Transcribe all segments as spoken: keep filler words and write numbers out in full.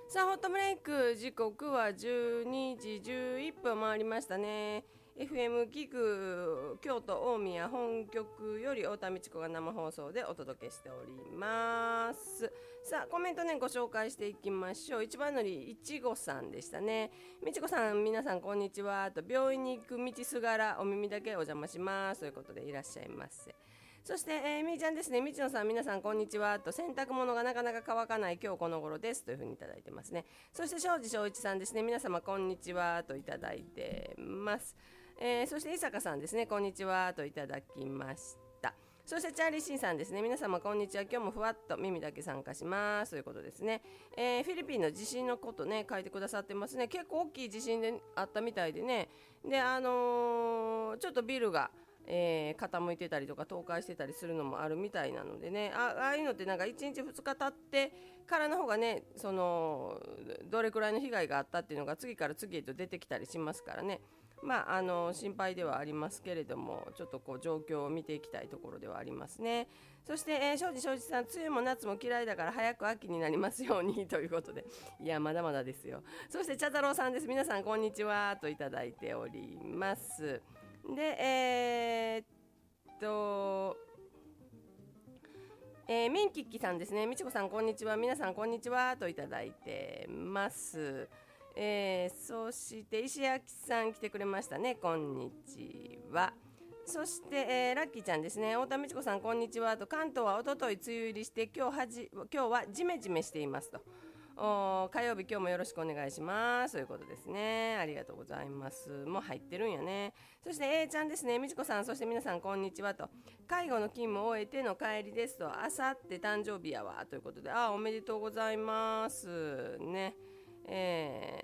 さあホットブレイク時刻はじゅうにじじゅういっぷん回りましたね。 エフエム ギグ京都大宮本局より太田美智子が生放送でお届けしております。さあコメントねご紹介していきましょう。一番乗りいちごさんでしたね。美智子さん皆さんこんにちはと、病院に行く道すがらお耳だけお邪魔しますということでいらっしゃいませ。そして、えー、みーちゃんですね。みちのさん皆さんこんにちはと、洗濯物がなかなか乾かない今日この頃ですというふうにいただいてますね。そして庄司正一さんですね。皆様こんにちはといただいてます。えー、そして伊坂さんですね。こんにちはといただきました。そしてチャーリーシンさんですね。皆様こんにちは。今日もふわっと耳だけ参加しますということですね。えー、フィリピンの地震のことね書いてくださってますね。結構大きい地震であったみたいでね。であのー、ちょっとビルがえー、傾いてたりとか倒壊してたりするのもあるみたいなのでね、 あ, ああいうのってなんかいちにちふつか経ってからの方がね、そのどれくらいの被害があったっていうのが次から次へと出てきたりしますからね、まあ、あの心配ではありますけれども、ちょっとこう状況を見ていきたいところではありますね。そして、えー、庄司正一さん、梅雨も夏も嫌いだから早く秋になりますようにということで、いやまだまだですよ。そして茶太郎さんです。皆さんこんにちはといただいております。でえー、っとえー、ミンキッキさんですね。みちこさんこんにちは。皆さんこんにちはといただいてます。えー、そして石焼さん来てくれましたね。こんにちは。そして、えー、ラッキーちゃんですね。太田美智子さんこんにちはと、関東はおととい梅雨入りして今日はじ今日はジメジメしていますと、お火曜日今日もよろしくお願いしますということですね。ありがとうございます。もう入ってるんやね。そして A ちゃんですね。みちこさん、そして皆さんこんにちはと、介護の勤務を終えての帰りですと、あさって誕生日やわということで、あおめでとうございますね。え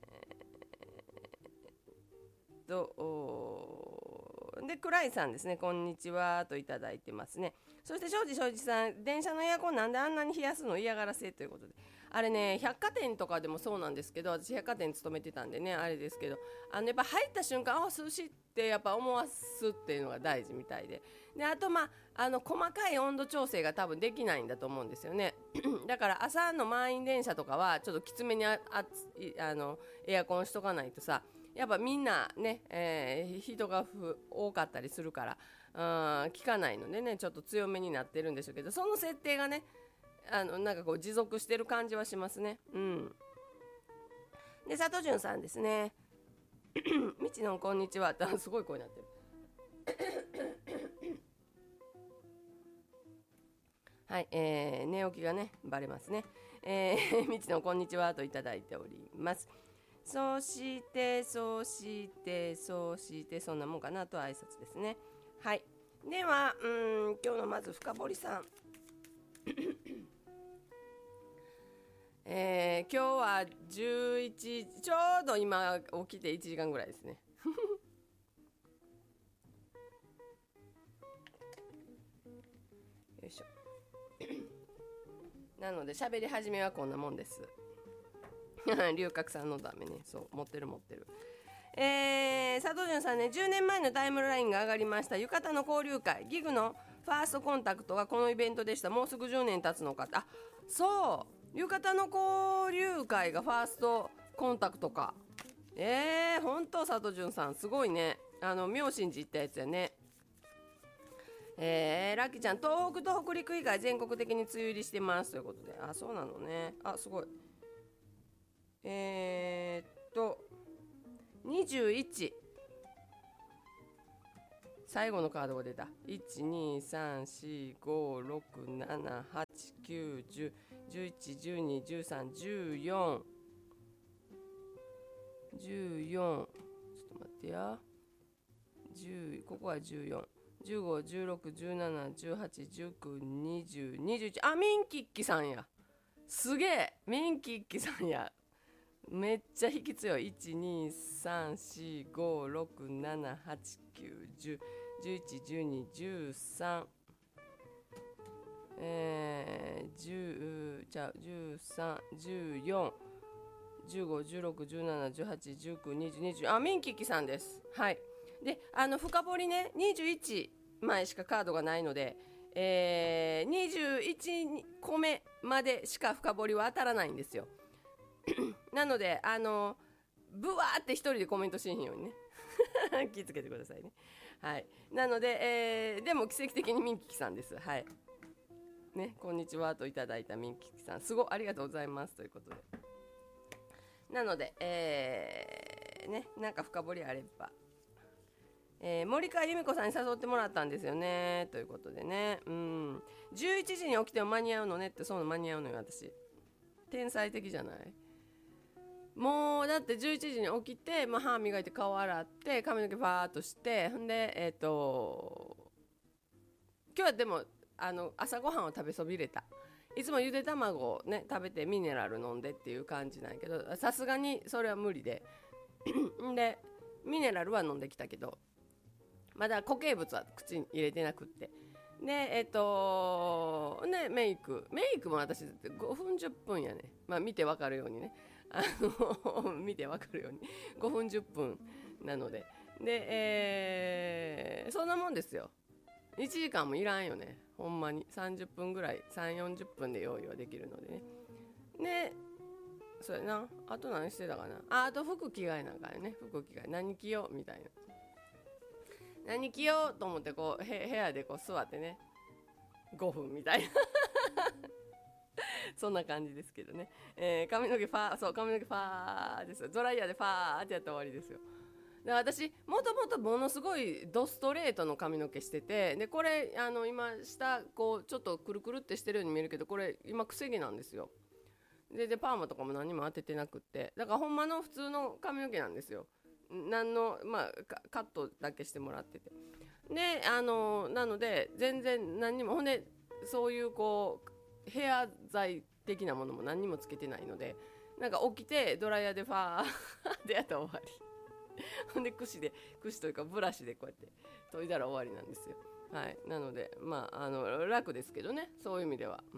ー、とでクライさんですね。こんにちはといただいてますね。そして庄司正一さん、電車のエアコンなんであんなに冷やすの嫌がらせということで、あれね百貨店とかでもそうなんですけど、私百貨店勤めてたんでねあれですけど、あのやっぱ入った瞬間あ涼しいってやっぱ思わすっていうのが大事みたいで、であとまああの細かい温度調整が多分できないんだと思うんですよねだから朝の満員電車とかはちょっときつめにあああのエアコンしとかないとさ、やっぱみんなね、えー、人がふ多かったりするから、うん、効かないのでねちょっと強めになってるんでしょうけど、その設定がねあのなんかこう持続してる感じはしますね。うん。で佐藤潤さんですね。みちのんこんにちはすごい声になってるはい、えー、寝起きがねバレますね。えー、みちのんこんにちはといただいております。そしてそしてそしてそんなもんかなと挨拶ですね。はい、ではうん今日のまず深堀さんえー、今日はじゅういちじちょうど今起きていちじかんぐらいですねよいしょなので喋り始めはこんなもんです龍角さんのダメね、そう持ってる持ってる。えー、佐藤潤さんね、じゅうねんまえのタイムラインが上がりました。浴衣の交流会ギグのファーストコンタクトがこのイベントでした。もうすぐじゅうねん経つのか。あ、そう浴衣の交流会がファーストコンタクトか。えー、本当佐藤潤さんすごいね。あの妙心寺行ったやつやね。えー、ラッキーちゃん、東北と北陸以外全国的に梅雨入りしてますということで、あ、そうなのね。あ、すごい。えー、っとにじゅういち、最後のカードが出た。いち、に、さん、よん、ご、ろく、なな、はち、きゅう、じゅう、じゅういち、じゅうに、じゅうさん、じゅうよん、じゅうよん、ちょっと待ってや、じゅう、ここはじゅうよん、じゅうご、じゅうろく、じゅうなな、じゅうはち、じゅうきゅう、にじゅう、にじゅういち、あ、ミンキッキさんや。すげえ、ミンキッキさんや。めっちゃ引き強い。いち、に、さん、よん、ご、ろく、なな、はち、きゅう、じゅう、じゅういち、じゅうに、じゅうさん、えー、じゅう、じゃあじゅうさん、じゅうよん、じゅうご、じゅうろく、じゅうなな、じゅうはち、じゅうきゅう、にじゅう、にじゅう、あ、ミンキキさんです。はい。で、あの深掘りね、にじゅういちまいしかカードがないので、えー、にじゅういちこめまでしか深掘りは当たらないんですよ。 なのであのブワーって一人でコメントしんようにね気をつけてくださいね。はい、なので、えー、でも奇跡的にミンキキさんです。はいね、こんにちはといただいたミンキキさん、すごいありがとうございますということで、なので、えー、ね、なんか深掘りあれば、えー、森川由美子さんに誘ってもらったんですよねということでね、うん、じゅういちじに起きても間に合うのねって、そういうの間に合うのよ私。天才的じゃない？もうだってじゅういちじに起きて、まあ、歯磨いて顔洗って髪の毛ファーっとして、ほんでえっ、ー、と今日はでもあの朝ごはんを食べそびれた。いつもゆで卵をね食べてミネラル飲んでっていう感じなんやけど、さすがにそれは無理ででミネラルは飲んできたけど、まだ固形物は口に入れてなくって、でえっ、ー、とねメイクメイクも私ごふんじゅっぷんやね。まあ見てわかるようにね、あの見てわかるようにごふんじゅっぷんなので、で、えー、そんなもんですよ。いちじかんもいらんよね、ほんまに。さんじゅっぷんぐらい、さんじゅうよんじゅっぷんで用意はできるのでね。でそれな、あと何してたかなあ、あと服着替えなんかね、服着替え何着ようみたいな、何着ようと思ってこう部屋でこう座ってねごふんみたいなそんな感じですけどね、えー、髪の毛ファー、そう髪の毛ファーですよ。ドライヤーでファーってやって終わりですよ。で私もともとものすごいドストレートの髪の毛してて、でこれあの今下こうちょっとくるくるってしてるように見えるけど、これ今くせ毛なんですよ。ででパーマとかも何も当ててなくって、だからほんまの普通の髪の毛なんですよ。何のまあカットだけしてもらってて、であのなので全然何にも、ほんでそういうこうヘア剤的なものも何にもつけてないので、なんか起きてドライヤーでファーでやったら終わりほんで櫛で櫛というかブラシでこうやって研いだら終わりなんですよ。はい、なのでまああの楽ですけどね、そういう意味では。うん、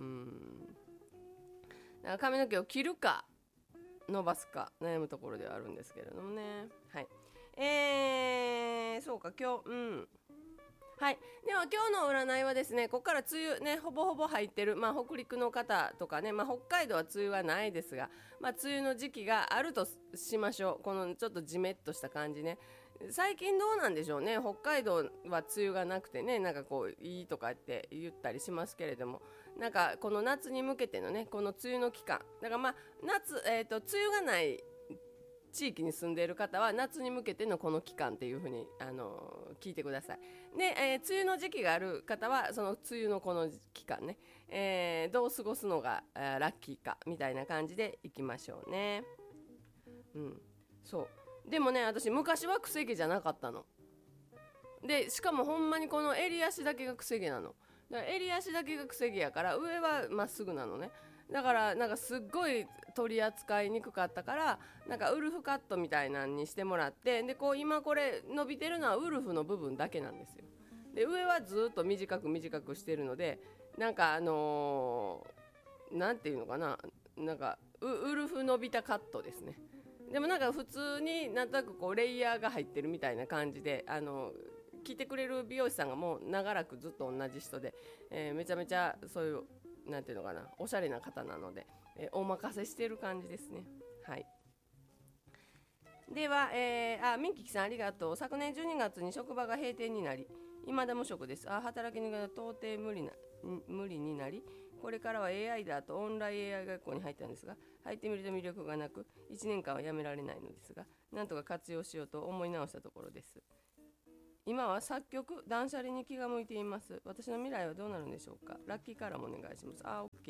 だから髪の毛を切るか伸ばすか悩むところではあるんですけれどもね。はい、えー、そうか今日うんはい、では今日の占いはですね、ここから梅雨ねほぼほぼ入ってる、まあ、北陸の方とかね、まあ、北海道は梅雨はないですが、まあ、梅雨の時期があるとしましょう。このちょっとジメッとした感じね。最近どうなんでしょうね。北海道は梅雨がなくてね、なんかこういいとかって言ったりしますけれども、なんかこの夏に向けてのねこの梅雨の期間だから、まあ夏、えーと、梅雨がない地域に住んでいる方は夏に向けてのこの期間っていう風にあの聞いてください。で、えー、梅雨の時期がある方はその梅雨のこの期間ね、えー、どう過ごすのがラッキーかみたいな感じでいきましょうね。うん、そうでもね私昔はくせ毛じゃなかったので、しかもほんまにこの襟足だけがくせ毛なの。だから襟足だけがくせ毛やから上はまっすぐなのね。だからなんかすっごい取り扱いにくかったから、なんかウルフカットみたいなんにしてもらって、でこう今これ伸びてるのはウルフの部分だけなんですよ。で上はずっと短く短くしてるので、なんかあのー、なんていうのかな、なんか ウ, ウルフ伸びたカットですね。でもなんか普通になんとなくこうレイヤーが入ってるみたいな感じで、あのー、来てくれる美容師さんがもう長らくずっと同じ人で、えー、めちゃめちゃそういうなんていうのかな、おしゃれな方なので、えー、お任せしてる感じですね。はい。では、えー、あミンキキさんありがとう。昨年じゅうにがつに職場が閉店になり、未だ無職です。あ働きにが到底無理な無理になり、これからは エーアイ だとオンライン エーアイ 学校に入ったんですが、入ってみると魅力がなくいちねんかんはやめられないのですが、なんとか活用しようと思い直したところです。今は作曲、断捨離に気が向いています。私の未来はどうなるんでしょうか。ラッキーカラーもお願いします。あ、OK。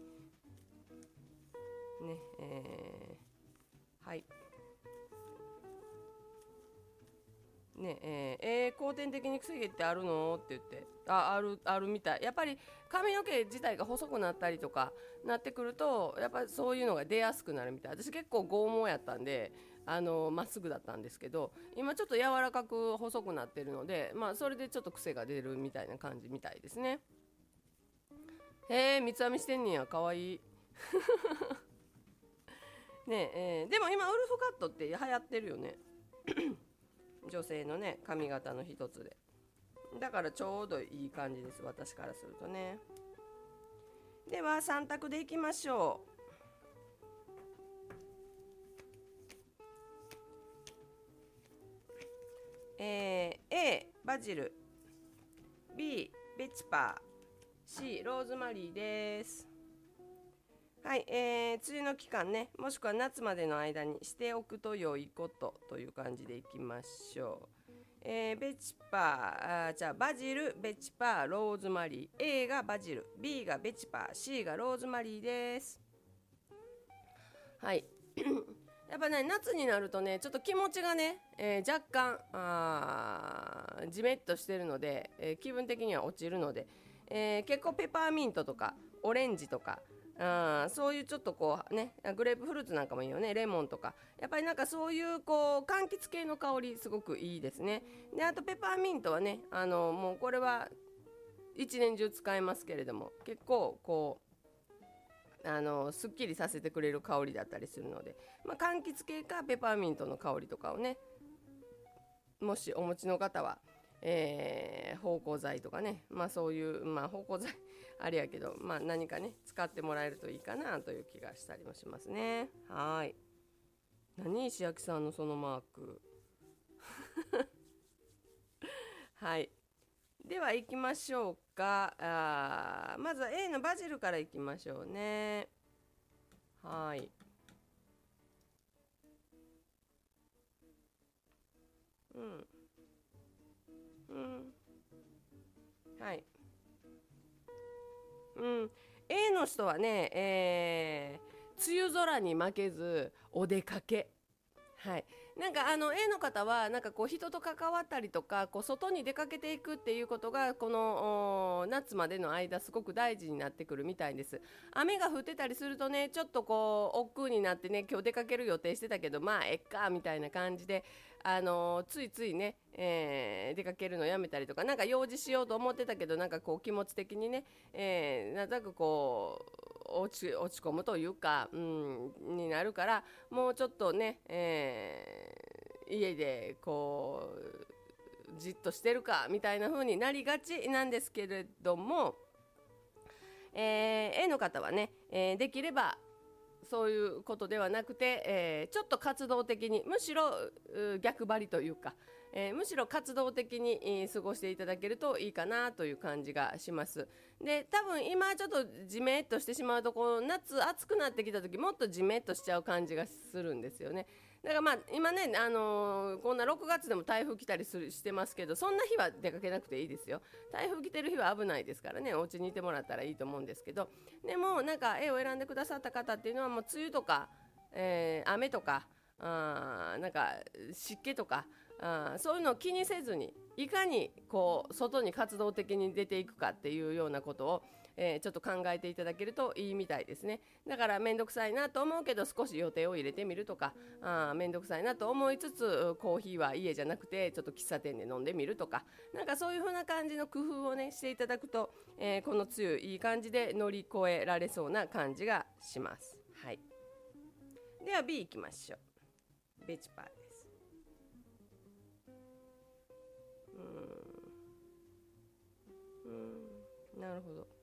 ね、えー、はい。ねえー、えー、後天的にくせ毛ってあるのって言って、あ、ある、あるみたい。やっぱり髪の毛自体が細くなったりとかなってくると、やっぱりそういうのが出やすくなるみたい。私結構剛毛やったんで、あのまっすぐだったんですけど、今ちょっと柔らかく細くなってるので、まあそれでちょっと癖が出るみたいな感じみたいですね。へえ、三つ編みしてんねや、かわいいねえ、えー、でも今ウルフカットって流行ってるよね女性のね髪型の一つで、だからちょうどいい感じです、私からするとね。ではさん択でいきましょう。 バジル、 B ベチパー、 C ローズマリーです。はい、えー、梅雨の期間ね、もしくは夏までの間にしておくと良いことという感じでいきましょう。えー、ベチパー、あじゃあバジル、ベチパー、ローズマリー、 A がバジル、 B がベチパー、 C がローズマリーです。はいやっぱね、夏になるとね、ちょっと気持ちがね、えー、若干あーじめっとしてるので、えー、気分的には落ちるので、えー、結構ペパーミントとかオレンジとか、あそういうちょっとこうね、グレープフルーツなんかもいいよね、レモンとか、やっぱりなんかそういうこう柑橘系の香りすごくいいですね。であとペパーミントはね、あのもうこれは一年中使えますけれども、結構こうあのすっきりさせてくれる香りだったりするので、まあ、柑橘系かペパーミントの香りとかをね、もしお持ちの方は、えー、芳香剤とかね、まあそういうまあ芳香剤あれやけど、まあ何かね使ってもらえるといいかなという気がしたりもしますね。はい。何石焼さんのそのマークはい。では行きましょうか。あまずは A のバジルから行きましょうね。はい。うん。うん。はい。うん。A の人はね、えー、梅雨空に負けずお出かけ。はい。なんかあの A の方はなんかこう人と関わったりとか、こう外に出かけていくっていうことがこの夏までの間すごく大事になってくるみたいです。雨が降ってたりするとね、ちょっとこう億劫になってね、今日出かける予定してたけどまあえっかみたいな感じで、あのついついね、えー出かけるのやめたりとか、なんか用事しようと思ってたけどなんかこう気持ち的にね、えーなんとなくこう落ち落ち込むというか、うん、になるから、もうちょっとね、えー家でこうじっとしてるかみたいな風になりがちなんですけれども、えー A の方はね、えーできればそういうことではなくて、えーちょっと活動的に、むしろう逆張りというか、えーむしろ活動的に、えー過ごしていただけるといいかなという感じがします。で多分今ちょっとじめっとしてしまうと、この夏暑くなってきた時もっとじめっとしちゃう感じがするんですよね。だからまあ今ね、あのーこんなろくがつでも台風来たりするしてますけど、そんな日は出かけなくていいですよ。台風来てる日は危ないですからね、お家にいてもらったらいいと思うんですけど、でもなんか絵を選んでくださった方っていうのはもう梅雨とか、えー雨とか、あなんか湿気とか、あそういうのを気にせずに、いかにこう外に活動的に出ていくかっていうようなことを、えーちょっと考えていただけるといいみたいですね。だから面倒くさいなと思うけど少し予定を入れてみるとか、あ面倒くさいなと思いつつコーヒーは家じゃなくてちょっと喫茶店で飲んでみるとか、なんかそういう風な感じの工夫をねしていただくと、えーこの梅雨いい感じで乗り越えられそうな感じがします。はい。では B いきましょう。ベチパーです。うーんうーんなるほど。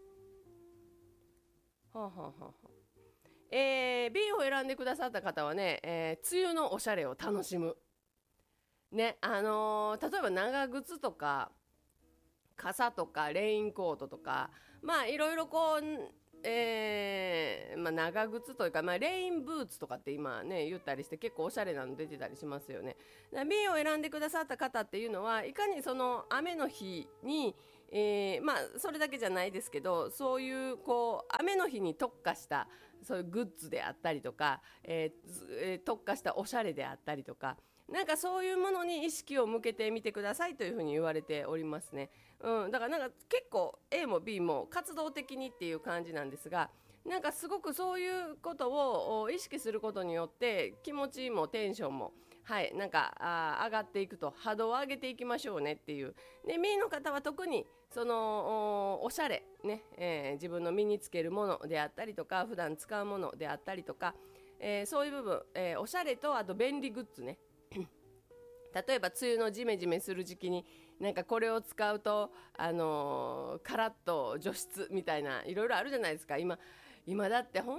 はあ、はあはあはあ、えー B を選んでくださった方はね、えー梅雨のおしゃれを楽しむね、あのー例えば長靴とか傘とかレインコートとか、まあいろいろこう、えーまあ、長靴というか、まあ、レインブーツとかって今ね言ったりして結構おしゃれなの出てたりしますよね。B を選んでくださった方っていうのはいかにその雨の日に、えーまあそれだけじゃないですけど、そういうこう雨の日に特化したそういうグッズであったりとか、えーずえー特化したおしゃれであったりとか、なんかそういうものに意識を向けてみてくださいというふうに言われておりますね。うん、だからなんか結構 A も B も活動的にっていう感じなんですが、なんかすごくそういうことを意識することによって気持ちもテンションも、はいなんかあ上がっていくと、波動を上げていきましょうねっていう。で B の方は特にその お, おしゃれね、えー自分の身につけるものであったりとか普段使うものであったりとか、えーそういう部分、えーおしゃれとあと便利グッズね例えば梅雨のジメジメする時期になんかこれを使うと、あのーカラッと除湿みたいないろいろあるじゃないですか。今今だって本当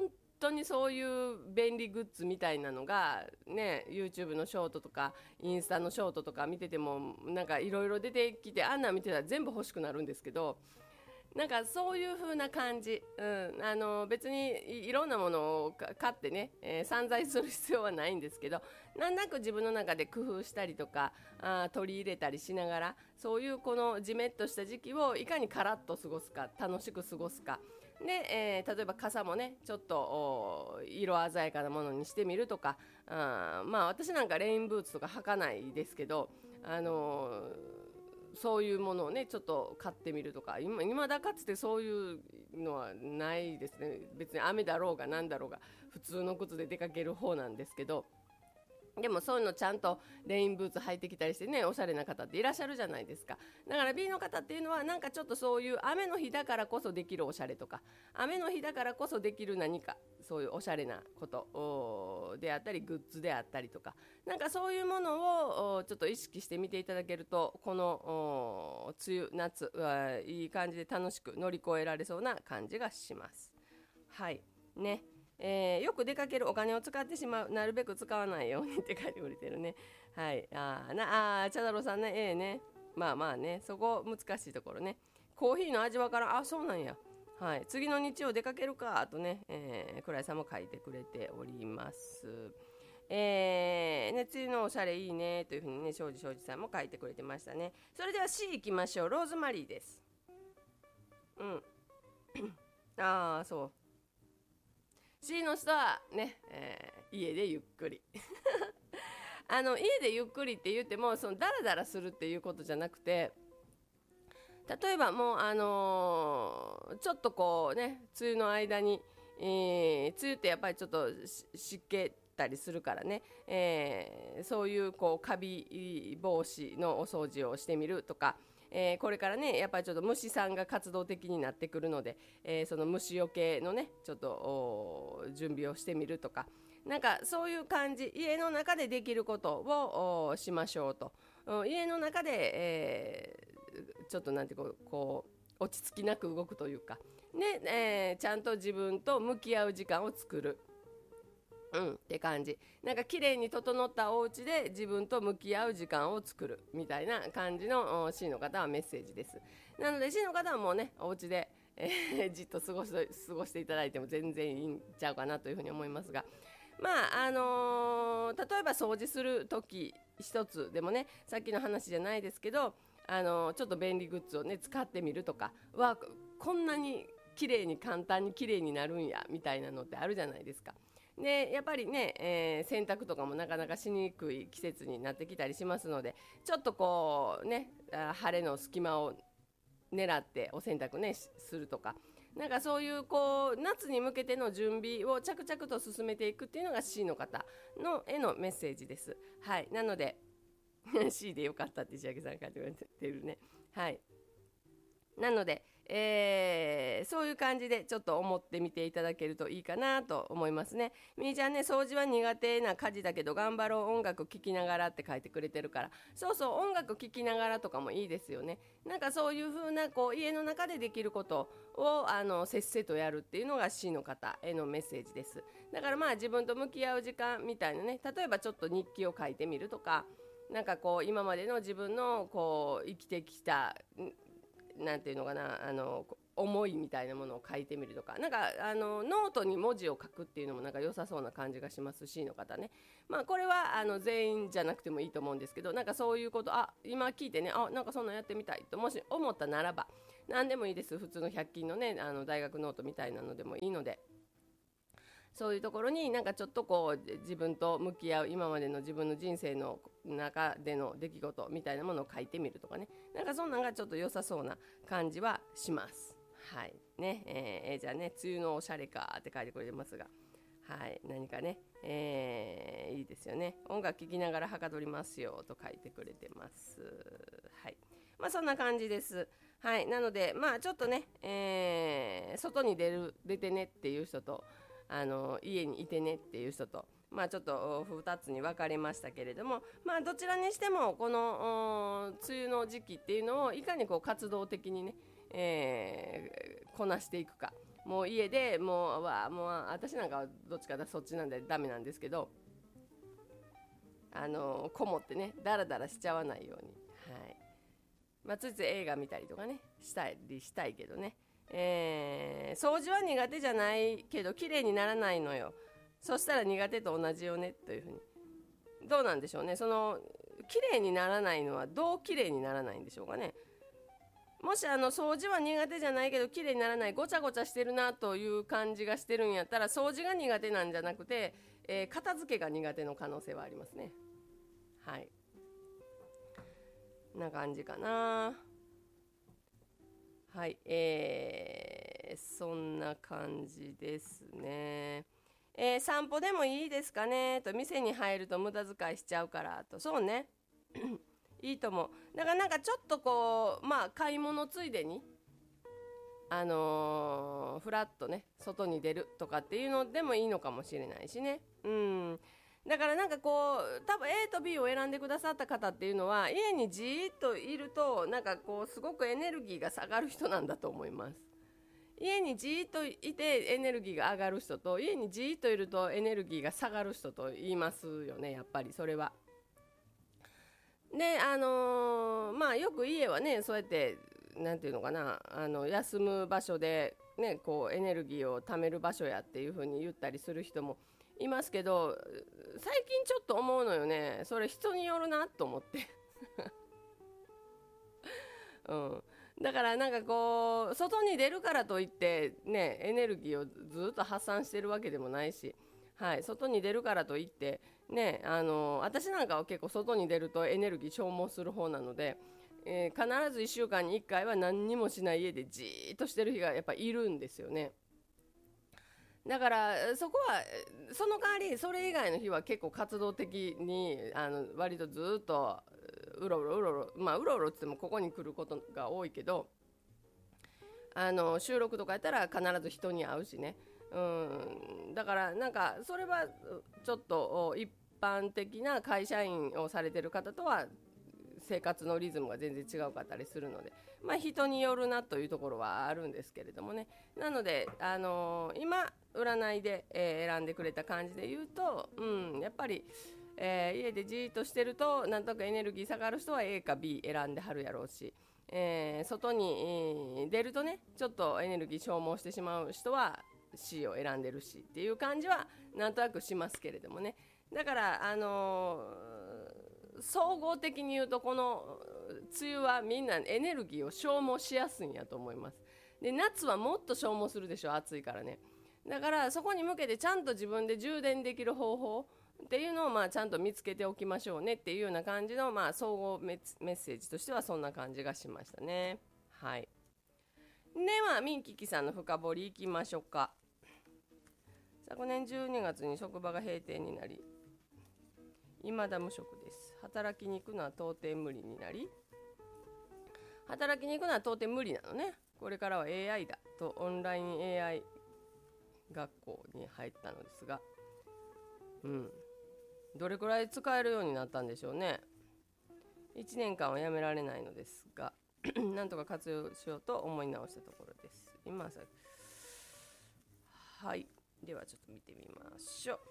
当にそういう便利グッズみたいなのがね YouTube のショートとかインスタのショートとか見ててもなんかいろいろ出てきてあんなん見てたら全部欲しくなるんですけど、なんかそういう風な感じ、うん、あの別に い, いろんなものを買ってね、えー、散財する必要はないんですけど、なんなく自分の中で工夫したりとかあ取り入れたりしながら、そういうこのジメッとした時期をいかにカラッと過ごすか、楽しく過ごすかで、えー、例えば傘もねちょっと色鮮やかなものにしてみるとか、あまあ私なんかレインブーツとか履かないですけど、あのーそういうものをねちょっと買ってみるとか、今今だかつてそういうのはないですね。別に雨だろうがなんだろうが普通の靴で出かける方なんですけど、でもそういうのちゃんとレインブーツ履いてきたりしてね、おしゃれな方っていらっしゃるじゃないですか。だから B の方っていうのはなんかちょっとそういう雨の日だからこそできるおしゃれとか、雨の日だからこそできる何かそういうおしゃれなことであったりグッズであったりとか、なんかそういうものをちょっと意識してみていただけると、この梅雨夏はいい感じで楽しく乗り越えられそうな感じがします。はいね。えー、よく出かけるお金を使ってしまう、なるべく使わないようにって書いてくれてるね。はい、あーなあー茶太郎さんね、ええー、ね、まあまあね、そこ難しいところね。コーヒーの味わからん、あそうなんや、はい、次の日曜出かけるかとね、えー、倉井さんも書いてくれております。えーね、梅雨のおしゃれいいねというふうにね、庄司庄司さんも書いてくれてましたね。それでは C いきましょう。ローズマリーです。うんああそう、C の人はね、えー、家でゆっくりあの家でゆっくりって言ってもそのダラダラするっていうことじゃなくて、例えばもうあのー、ちょっとこうね梅雨の間に、えー、梅雨ってやっぱりちょっと湿気たりするからね、えー、そういうこうカビ防止のお掃除をしてみるとか、えー、これからねやっぱりちょっと虫さんが活動的になってくるので、えー、その虫除けのねちょっと準備をしてみるとか、なんかそういう感じ、家の中でできることをしましょうと、家の中で、えー、ちょっとなんてこう、こう落ち着きなく動くというかね、えー、ちゃんと自分と向き合う時間を作る、うんって感じ。なんか綺麗に整ったお家で自分と向き合う時間を作るみたいな感じの C の方はメッセージです。なので C の方はもうねお家で、えー、じっと過ごし過ごしていただいても全然いいんちゃうかなというふうに思いますが、まああのー、例えば掃除する時一つでもね、さっきの話じゃないですけど、あのー、ちょっと便利グッズをね使ってみるとかは、こんなに綺麗に簡単に綺麗になるんやみたいなのってあるじゃないですか。でやっぱりね、えー、洗濯とかもなかなかしにくい季節になってきたりしますので、ちょっとこうね晴れの隙間を狙ってお洗濯ねするとか、なんかそういうこう夏に向けての準備を着々と進めていくっていうのが C の方のへのメッセージです。はい、なのでC でよかったって石焼さん書いてくれてるね。はい、なので、えー、そういう感じでちょっと思ってみていただけるといいかなと思いますね。みーちゃんね、掃除は苦手な家事だけど頑張ろう、音楽聴きながらって書いてくれてるから、そうそう、音楽聴きながらとかもいいですよね。なんかそういう風なこう家の中でできることをあのせっせとやるっていうのが C の方へのメッセージです。だからまあ自分と向き合う時間みたいなね、例えばちょっと日記を書いてみるとか、なんかこう今までの自分のこう生きてきたなんていうのかな、あの思いみたいなものを書いてみるとか、なんかあのノートに文字を書くっていうのもなんか良さそうな感じがします。 C の方ね。まあこれはあの全員じゃなくてもいいと思うんですけど、なんかそういうこと、あ今聞いてね、あなんかそんなんやってみたいともし思ったならば何でもいいです。普通のひゃく均のねあの大学ノートみたいなのでもいいので、そういうところになんかちょっとこう自分と向き合う今までの自分の人生の中での出来事みたいなものを書いてみるとかね、なんかそんなんがちょっと良さそうな感じはします。はいね、えー、じゃあね、梅雨のおしゃれかって書いてくれてますが、はい、何かね、えー、いいですよね。音楽聴きながらはかどりますよと書いてくれてます。はい、まあそんな感じです。はい、なのでまあちょっとね、えー、外に出る出てねっていう人と、あの家にいてねっていう人と、まあちょっとふたつに分かれましたけれども、まあどちらにしてもこの梅雨の時期っていうのをいかにこう活動的にね、えー、こなしていくか、 もう家でもうわもう私なんかはどっちかだそっちなんでダメなんですけど、あのこもってねダラダラしちゃわないように、はい、まあついつい映画見たりとかねしたりしたいけどね、えー、掃除は苦手じゃないけど綺麗にならないのよ。そしたら苦手と同じよねというふうに。どうなんでしょうね、その綺麗にならないのはどう綺麗にならないんでしょうかね。もしあの掃除は苦手じゃないけど綺麗にならない、ごちゃごちゃしてるなという感じがしてるんやったら、掃除が苦手なんじゃなくて、えー、片付けが苦手の可能性はありますね。はい、な感じかな。はい、えー、そんな感じですね。えー、散歩でもいいですかねと、店に入ると無駄遣いしちゃうからと。そうねいいと思う。だからなんかちょっとこうまあ買い物ついでにあのー、フラッとね外に出るとかっていうのでもいいのかもしれないしね。うんだからなんかこう多分 A と B を選んでくださった方っていうのは、家にじーっといるとなんかこうすごくエネルギーが下がる人なんだと思います。家にじーっといてエネルギーが上がる人と、家にじーっといるとエネルギーが下がる人と言いますよね、やっぱりそれは。であのー、まあよく家はねそうやってなんていうのかな、あの休む場所でねこうエネルギーを貯める場所やっていう風に言ったりする人もいますけど、最近ちょっと思うのよね、それ人によるなと思ってうんだからなんかこう外に出るからといってねエネルギーをずっと発散してるわけでもないし、はい、外に出るからといってね、あの私なんかは結構外に出るとエネルギー消耗する方なので、えー、必ずいっしゅうかんにいっかいは何にもしない家でじーっとしてる日がやっぱいるんですよね。だからそこはその代わりそれ以外の日は結構活動的にあの割とずっとうろうろうろうろまあうろうろって言ってもここに来ることが多いけど、あの収録とかやったら必ず人に会うしね、うんだからなんかそれはちょっと一般的な会社員をされてる方とは生活のリズムが全然違うかったりするので、まあ人によるなというところはあるんですけれどもね。なので、あのー、今占いで、えー、選んでくれた感じで言うと、うん、やっぱり、えー、家でじーっとしてるとなんとなくエネルギー下がる人は A か B 選んではるやろうし、えー、外に、えー、出るとねちょっとエネルギー消耗してしまう人は C を選んでるしっていう感じはなんとなくしますけれどもね。だからあのー、総合的に言うとこの梅雨はみんなエネルギーを消耗しやすいんやと思います。で夏はもっと消耗するでしょ、暑いからね。だからそこに向けてちゃんと自分で充電できる方法っていうのをまあちゃんと見つけておきましょうねっていうような感じのまあ総合メッセージとしてはそんな感じがしましたね。はい。ではミンキキさんの深掘りいきましょうか。昨年じゅうにがつに職場が閉店になり未だ無職です。働きに行くのは到底無理になり働きに行くのは到底無理なのね。これからは エーアイ だとオンライン エーアイ 学校に入ったのですが、うんどれくらい使えるようになったんでしょうね。いちねんかんはやめられないのですがなんとか活用しようと思い直したところです。今さはいではちょっと見てみましょ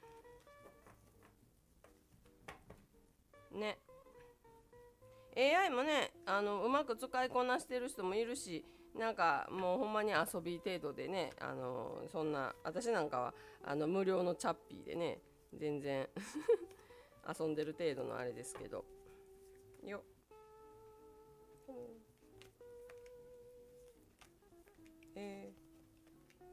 うね。 エーアイ もねあのうまく使いこなしてる人もいるし、なんかもうほんまに遊び程度でね、あのそんな私なんかはあの無料のチャッピーでね全然遊んでる程度のあれですけどよっ